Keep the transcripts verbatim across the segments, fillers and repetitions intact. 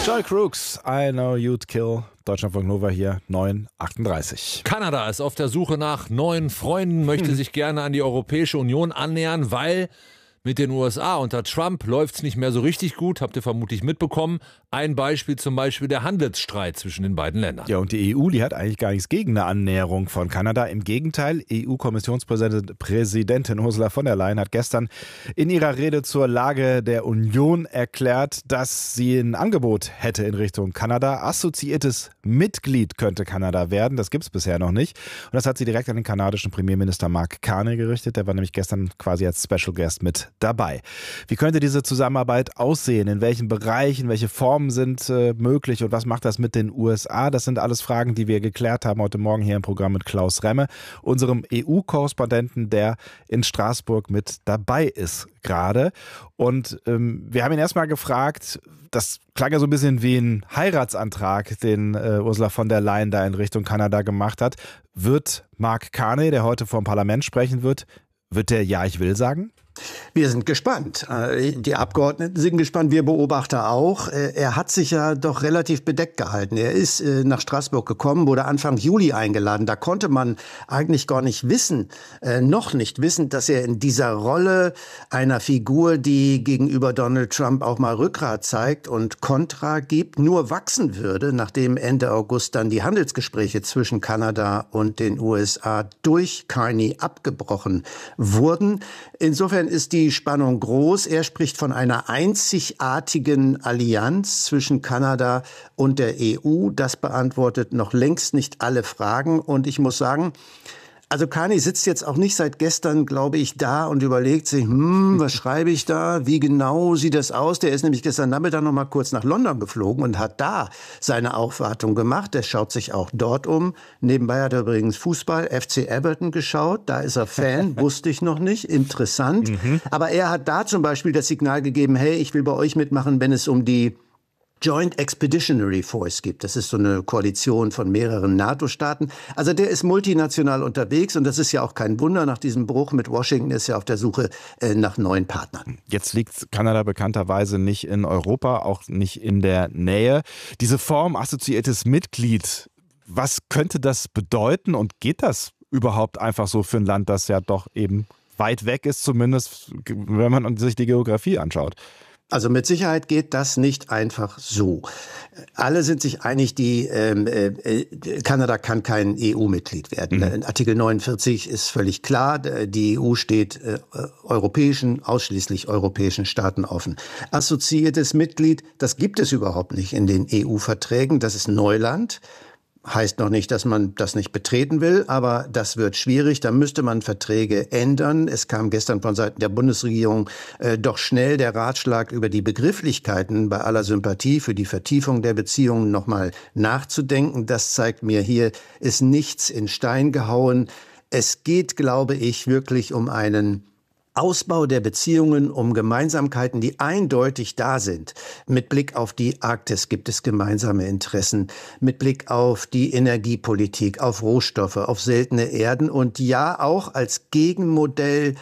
Joy Crooks, I Know You'd Kill. Deutschlandfunk Nova hier, neun achtunddreißig. Kanada ist auf der Suche nach neuen Freunden, möchte hm. sich gerne an die Europäische Union annähern, weil mit den U S A unter Trump läuft es nicht mehr so richtig gut, habt ihr vermutlich mitbekommen. Ein Beispiel zum Beispiel der Handelsstreit zwischen den beiden Ländern. Ja, und die E U, die hat eigentlich gar nichts gegen eine Annäherung von Kanada. Im Gegenteil, E U-Kommissionspräsidentin Ursula von der Leyen hat gestern in ihrer Rede zur Lage der Union erklärt, dass sie ein Angebot hätte in Richtung Kanada. Assoziiertes Mitglied könnte Kanada werden. Das gibt es bisher noch nicht. Und das hat sie direkt an den kanadischen Premierminister Mark Carney gerichtet. Der war nämlich gestern quasi als Special Guest mit dabei. Wie könnte diese Zusammenarbeit aussehen? In welchen Bereichen, welche Formen sind äh, möglich und was macht das mit den U S A? Das sind alles Fragen, die wir geklärt haben heute Morgen hier im Programm mit Klaus Remme, unserem E U-Korrespondenten, der in Straßburg mit dabei ist gerade. Und ähm, wir haben ihn erstmal gefragt, das klang ja so ein bisschen wie ein Heiratsantrag, den äh, Ursula von der Leyen da in Richtung Kanada gemacht hat. Wird Mark Carney, der heute vor dem Parlament sprechen wird, wird der Ja, ich will sagen? Wir sind gespannt. Die Abgeordneten sind gespannt, wir Beobachter auch. Er hat sich ja doch relativ bedeckt gehalten. Er ist nach Straßburg gekommen, wurde Anfang Juli eingeladen. Da konnte man eigentlich gar nicht wissen, noch nicht wissen, dass er in dieser Rolle einer Figur, die gegenüber Donald Trump auch mal Rückgrat zeigt und Kontra gibt, nur wachsen würde, nachdem Ende August dann die Handelsgespräche zwischen Kanada und den U S A durch Carney abgebrochen wurden. Insofern ist die Spannung groß. Er spricht von einer einzigartigen Allianz zwischen Kanada und der E U. Das beantwortet noch längst nicht alle Fragen. Und ich muss sagen, also Carney sitzt jetzt auch nicht seit gestern, glaube ich, da und überlegt sich, hm, was schreibe ich da? Wie genau sieht das aus? Der ist nämlich gestern Nachmittag noch mal kurz nach London geflogen und hat da seine Aufwartung gemacht. Der schaut sich auch dort um. Nebenbei hat er übrigens Fußball, F C Everton geschaut. Da ist er Fan, wusste ich noch nicht. Interessant. Mhm. Aber er hat da zum Beispiel das Signal gegeben, hey, ich will bei euch mitmachen, wenn es um die Joint Expeditionary Force gibt. Das ist so eine Koalition von mehreren NATO-Staaten. Also der ist multinational unterwegs und das ist ja auch kein Wunder. Nach diesem Bruch mit Washington ist er auf der Suche äh, nach neuen Partnern. Jetzt liegt Kanada bekannterweise nicht in Europa, auch nicht in der Nähe. Diese Form assoziiertes Mitglied, was könnte das bedeuten und geht das überhaupt einfach so für ein Land, das ja doch eben weit weg ist, zumindest wenn man sich die Geografie anschaut? Also mit Sicherheit geht das nicht einfach so. Alle sind sich einig, die ähm, äh, Kanada kann kein E U-Mitglied werden. Mhm. Artikel neunundvierzig ist völlig klar. Die E U steht äh, europäischen, ausschließlich europäischen Staaten offen. Assoziiertes Mitglied, das gibt es überhaupt nicht in den E U-Verträgen. Das ist Neuland. Heißt noch nicht, dass man das nicht betreten will, aber das wird schwierig. Da müsste man Verträge ändern. Es kam gestern von Seiten der Bundesregierung äh, doch schnell der Ratschlag, über die Begrifflichkeiten bei aller Sympathie für die Vertiefung der Beziehungen nochmal nachzudenken. Das zeigt mir, hier ist nichts in Stein gehauen. Es geht, glaube ich, wirklich um einen Ausbau der Beziehungen, um Gemeinsamkeiten, die eindeutig da sind. Mit Blick auf die Arktis gibt es gemeinsame Interessen. Mit Blick auf die Energiepolitik, auf Rohstoffe, auf seltene Erden und ja auch als Gegenmodell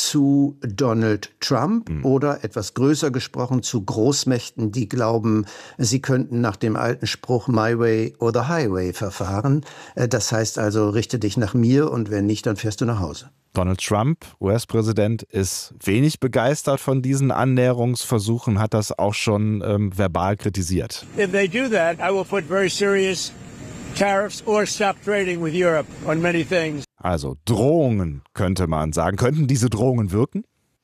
zu Donald Trump mhm. oder etwas größer gesprochen zu Großmächten, die glauben, sie könnten nach dem alten Spruch My Way or the Highway verfahren. Das heißt also, richte dich nach mir und wenn nicht, dann fährst du nach Hause. Donald Trump, U S-Präsident, ist wenig begeistert von diesen Annäherungsversuchen, hat das auch schon ähm, verbal kritisiert. If they do that, I will put very serious tariffs or stop trading with Europe on many things. Also Drohungen könnte man sagen. Könnten diese Drohungen wirken?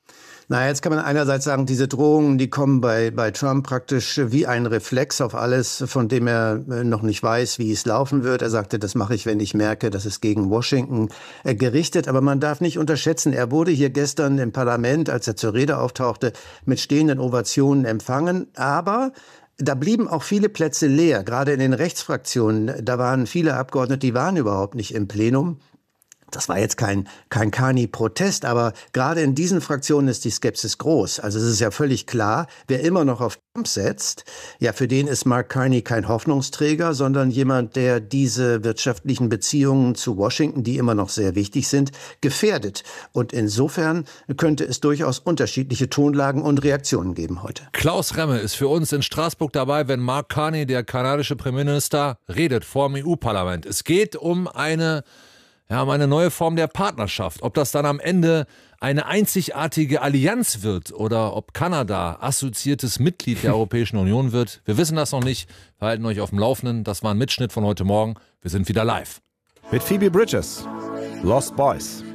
Na, jetzt kann man einerseits sagen, diese Drohungen, die kommen bei, bei Trump praktisch wie ein Reflex auf alles, von dem er noch nicht weiß, wie es laufen wird. Er sagte, das mache ich, wenn ich merke, dass es gegen Washington gerichtet. Aber man darf nicht unterschätzen, er wurde hier gestern im Parlament, als er zur Rede auftauchte, mit stehenden Ovationen empfangen. Aber da blieben auch viele Plätze leer, gerade in den Rechtsfraktionen. Da waren viele Abgeordnete, die waren überhaupt nicht im Plenum. Das war jetzt kein, kein Carney-Protest, aber gerade in diesen Fraktionen ist die Skepsis groß. Also es ist ja völlig klar, wer immer noch auf Trump setzt, ja, für den ist Mark Carney kein Hoffnungsträger, sondern jemand, der diese wirtschaftlichen Beziehungen zu Washington, die immer noch sehr wichtig sind, gefährdet. Und insofern könnte es durchaus unterschiedliche Tonlagen und Reaktionen geben heute. Klaus Remme ist für uns in Straßburg dabei, wenn Mark Carney, der kanadische Premierminister, redet vor dem E U-Parlament. Es geht um eine Ja, um eine neue Form der Partnerschaft. Ob das dann am Ende eine einzigartige Allianz wird oder ob Kanada assoziiertes Mitglied der Europäischen Union wird, wir wissen das noch nicht. Wir halten euch auf dem Laufenden. Das war ein Mitschnitt von heute Morgen. Wir sind wieder live. Mit Phoebe Bridgers, Lost Boys.